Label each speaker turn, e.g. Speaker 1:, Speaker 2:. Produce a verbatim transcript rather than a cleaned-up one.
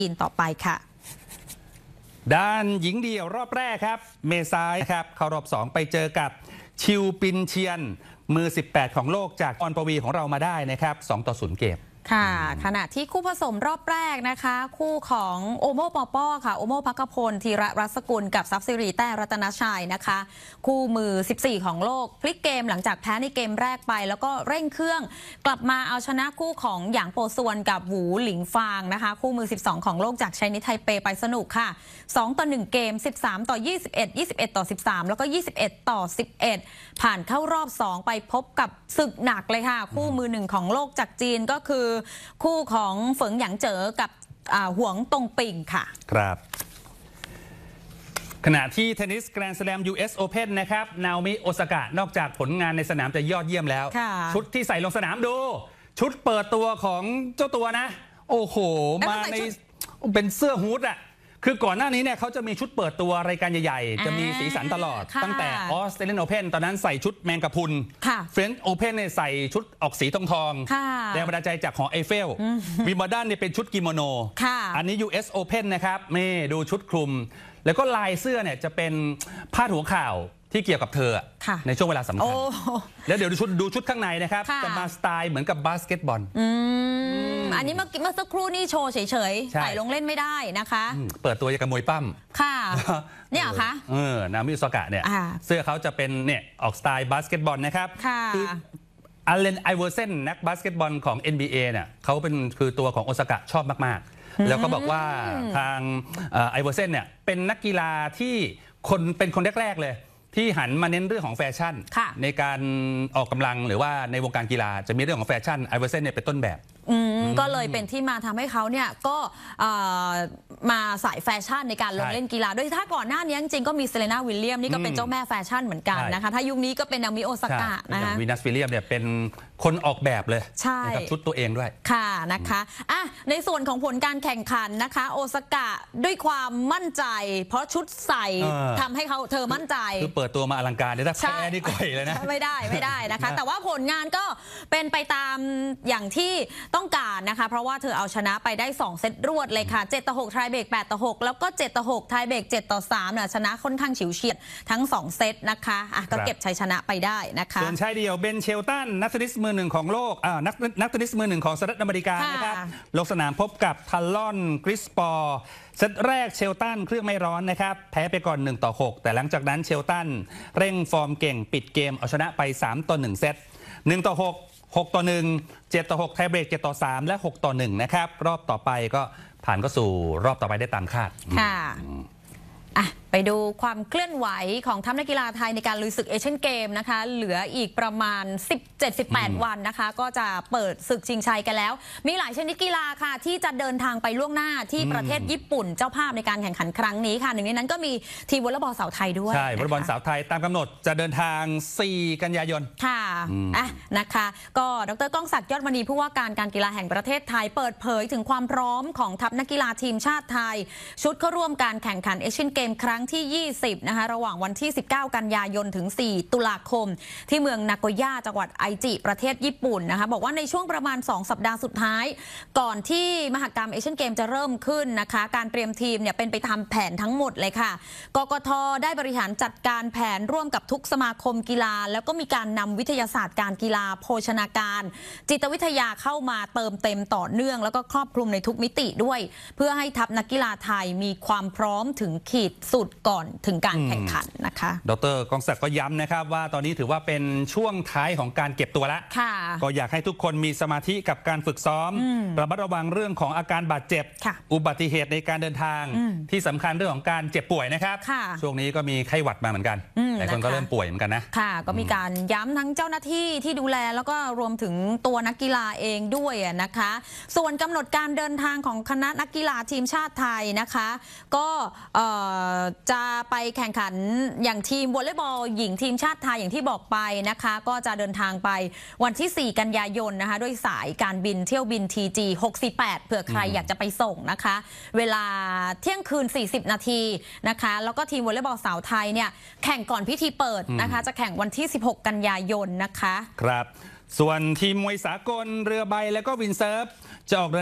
Speaker 1: จีนต่อไปค่ะ
Speaker 2: ด้านหญิงเดี่ยวรอบแรกครับเมษายนครับเข้ารอบสองไปเจอกับชิวปินเชียนมือสิบแปดของโลกจากออนปวีของเรามาได้นะครับสองต่อศูนย์เกม
Speaker 1: ค่ะขณะที่คู่ผสมรอบแรกนะคะคู่ของโอโมปอปอค่ะโอโมภักพลธีระรัศกุลกับซับซิรีแต้รัตนชัยนะคะคู่มือสิบสี่ของโลกพลิกเกมหลังจากแพ้ในเกมแรกไปแล้วก็เร่งเครื่องกลับมาเอาชนะคู่ของหยางโปซวนกับหวูหลิงฟางนะคะคู่มือสิบสองของโลกจากไชนีสไทเปไปสนุกค่ะสองต่อหนึ่งเกมสิบสามต่อยี่สิบเอ็ด ยี่สิบเอ็ดต่อสิบสามแล้วก็ยี่สิบเอ็ดต่อสิบเอ็ดผ่านเข้ารอบสองไปพบกับศึกหนักเลยค่ะคู่มือหนึ่งของโลกจากจีนก็คือคู่ของเฟิงหยางเจ๋อกับหวงตงปิงค่ะ
Speaker 2: ครับขณะที่เทนนิสแกรนด์สแลม ยู เอส Open นะครับนาโอมิโอซากะนอกจากผลงานในสนามจะยอดเยี่ยมแล้วชุดที่ใส่ลงสนามดูชุดเปิดตัวของเจ้าตัวนะโอ้โหมาในเป็นเสื้อฮู้ดอะคือก่อนหน้านี้เนี่ยเขาจะมีชุดเปิดตัวรายการใหญ่ๆจะมีสีสันตลอดตั้งแต่ออสเตรเลียนโอเพนตอนนั้นใส่ชุดแมงกะพรุนเฟรนช์โอเพนเนี่ยใส่ชุดออกสีทองทองแรงบันดาลใจจากหอไอเฟลวิมเบิลดันเนี่ยเป็นชุดกิโมโนอันนี้ ยู เอส Open นะครับนี่ดูชุดคลุมแล้วก็ลายเสื้อเนี่ยจะเป็นพาดหัวข่าวที่เกี่ยวกับเธอในช่วงเวลาสำคัญแล้วเดี๋ยวดูชุดดูชุดข้างในนะครับจะมาสไตล์เหมือนกับบาสเกตบอล
Speaker 1: อันนี้เมื่อกี้เมื่อสักครู่นี่โชว์เฉยๆใส่ลงเล่นไม่ได้นะคะ
Speaker 2: เปิดตัวยังกับมวยปั้ม
Speaker 1: ค่ะเนี่ยเหรอคะ
Speaker 2: เออนามิโอซากะเนี่ยเสื้อเขาจะเป็นเนี่ยออกสไตล์บาสเกตบอลนะครับคืออัลเลนไอเวอร์เซนนักบาสเกตบอลของ เอ็น บี เอ เนี่ยเขาเป็นคือตัวของโอซากะชอบมากๆแล้วก็บอกว่าทางไอเวอร์เซนเนี่ยเป็นนักกีฬาที่คนเป็นคนแรกๆเลยที่หันมาเน้นเรื่องของแฟชั่นในการออกกำลังหรือว่าในวงการกีฬาจะมีเรื่องของแฟชั่นไอเวอร์เซนเนี่ยเป็นต้นแบบ
Speaker 1: ก็เลยเป็นที่มาทำให้เขาเนี่ยก็มาสายแฟชั่นในการลงเล่นกีฬาโดยถ้าก่อนหน้านี้จริงๆก็มีเซเลน่าวิลเลียมนี่ก็เป็นเจ้าแม่แฟชั่นเหมือนกันนะคะถ้ายุคนี้ก็เป็นนามิโอซากะนะคะ
Speaker 2: วีนัสวิลเลียมเนี่ยเป็นคนออกแบบเลยกับชุดตัวเองด้วย
Speaker 1: ค่ะนะคะอ่ะในส่วนของผลการแข่งขันนะคะโอซากะด้วยความมั่นใจเพราะชุดใส่ทำให้เขาเธอมั่นใจ
Speaker 2: คือเปิดตัวมาอลังการเนี่ยถ้าแพ้นี่ก่อยเลยนะ
Speaker 1: ไม่ได้ไม่ได้นะคะแต่ว่าผลงานก็เป็นไปตามอย่างที่ต้องการนะคะเพราะว่าเธอเอาชนะไปได้สองเซตรวดเลยค่ะเจ็ดต่อหกไทเบรกแปดต่อหกแล้วก็เจ็ดต่อหกไทเบรกเจ็ดต่อสามเนี่ยชนะค่อนข้างฉิวเฉียดทั้งสองเซตนะคะอ่ะก็เก็บชัยชนะไปได้นะคะ
Speaker 2: ส่วนชายเดี่ยวเบนเชลตันนักเทนนิสมือหนึ่งของโลกอ่านักนักเทนนิสมือหนึ่งของสหรัฐอเมริกานะครับลงสนามพบกับทัลลอนกริสปอร์เซตแรกเชลตันเครื่องไม่ร้อนนะครับแพ้ไปก่อนหนึ่งต่อหกแต่หลังจากนั้นเชลตันเร่งฟอร์มเก่งปิดเกมเอาชนะไปสามต่อหนึ่งเซตหนึ่งต่อหก หกต่อหนึ่ง เจ็ดต่อหกไทเบรกเจ็ดต่อสามและหกต่อหนึ่งนะครับรอบต่อไปก็ผ่านก็สู่รอบต่อไปได้ตามคาด
Speaker 1: ค่ะอ่ะไปดูความเคลื่อนไหวของทัพนักกีฬาไทยในการลุยศึกเอเชียนเกมนะคะเหลืออีกประมาณ สิบเจ็ด สิบแปด วันนะคะก็จะเปิดศึกชิงชัยกันแล้วมีหลายชนิดกีฬาค่ะที่จะเดินทางไปล่วงหน้าที่ประเทศญี่ปุ่นเจ้าภาพในการแข่งขันครั้งนี้ค่ะหนึ่งในนั้นก็มีทีมวอลเลย์บอลสาวไทยด้วย
Speaker 2: ใช่วอลเลย์บอลสาวไทยตามกำหนดจะเดินทางสี่กันยายน
Speaker 1: ค่ะอ่ะนะคะก็ดร.ก้องศักดิ์ยอดมณีผู้ว่าการการกีฬาแห่งประเทศไทยเปิดเผยถึงความพร้อมของทัพนักกีฬาทีมชาติไทยชุดเข้าร่วมการแข่งขันเอเชียนเกมครั้งที่ยี่สิบนะคะระหว่างวันที่สิบเก้ากันยายนถึงสี่ตุลาคมที่เมืองนาโกย่าจังหวัดไอจิประเทศญี่ปุ่นนะคะบอกว่าในช่วงประมาณสองสัปดาห์สุดท้ายก่อนที่มหกรรมเอเชียนเกมจะเริ่มขึ้นนะคะการเตรียมทีมเนี่ยเป็นไปตามแผนทั้งหมดเลยค่ะกกท.ได้บริหารจัดการแผนร่วมกับทุกสมาคมกีฬาแล้วก็มีการนำวิทยาศาสตร์การกีฬาโภชนาการจิตวิทยาเข้ามาเติมเต็มต่อเนื่องแล้วก็ครอบคลุมในทุกมิติด้วยเพื่อให้ทัพนักกีฬาไทยมีความพร้อมถึงขีดสุดก่อนถึงการแข่งขันนะคะ
Speaker 2: ดร.กองศักดิ์ก็ย้ำนะครับว่าตอนนี้ถือว่าเป็นช่วงท้ายของการเก็บตัวแล้วก็อยากให้ทุกคนมีสมาธิกับการฝึกซ้อมระมัดระวังเรื่องของอาการบาดเจ็บอุบัติเหตุในการเดินทางที่สำคัญเรื่องของการเจ็บป่วยนะครับช่วงนี้ก็มีไข้หวัดมาเหมือนกันหลายคนก็เริ่มป่วยเหมือนกันนะ
Speaker 1: ค่ะก็มีการย้ำทั้งเจ้าหน้าที่ที่ดูแลแล้วก็รวมถึงตัวนักกีฬาเองด้วยนะคะส่วนกำหนดการเดินทางของคณะนักกีฬาทีมชาติไทยนะคะก็จะไปแข่งขันอย่างทีมวอลเลย์บอลหญิงทีมชาติไทยอย่างที่บอกไปนะคะก็จะเดินทางไปวันที่สี่กันยายนนะคะด้วยสายการบินเที่ยวบิน ที จี หกสี่แปดเผื่อใครอยากจะไปส่งนะคะเวลาเที่ยงคืนสี่สิบนาทีนะคะแล้วก็ทีมวอลเลย์บอลสาวไทยเนี่ยแข่งก่อนพิธีเปิดนะคะจะแข่งวันที่สิบหกกันยายนนะคะ
Speaker 2: ครับส่วนทีมมวยสากลเรือใบแล้วก็วินเซิร์ฟจะออก